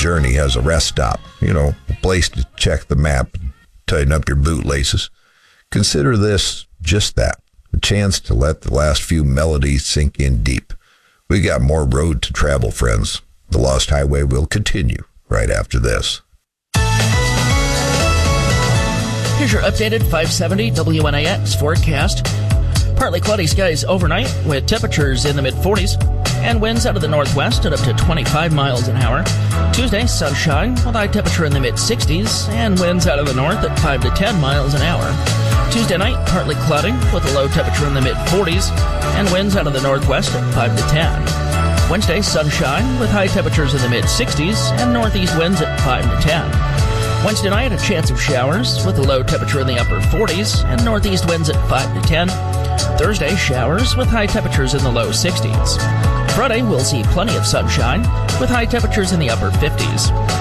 journey has a rest stop, a place to check the map, tighten up your bootlaces. Consider this just that, a chance to let the last few melodies sink in deep. We got more road to travel, friends. The Lost Highway will continue right after this. Here's your updated 570 WNAX forecast. Partly cloudy skies overnight with temperatures in the mid-40s and winds out of the northwest at up to 25 miles an hour. Tuesday, sunshine with high temperature in the mid-60s and winds out of the north at 5 to 10 miles an hour. Tuesday night, partly cloudy with a low temperature in the mid-40s and winds out of the northwest at 5 to 10. Wednesday, sunshine with high temperatures in the mid-60s and northeast winds at 5 to 10. Wednesday night, a chance of showers with a low temperature in the upper 40s and northeast winds at 5 to 10. Thursday, showers with high temperatures in the low 60s. Friday, we'll see plenty of sunshine with high temperatures in the upper 50s.